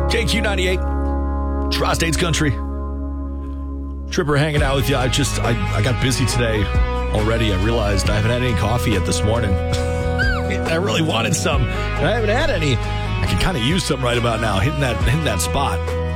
KQ98, Tri-States Country. Tripper hanging out with you. I got busy today already. I realized I haven't had any coffee yet this morning. I really wanted some, and I haven't had any. I can kind of use some right about now, hitting that spot.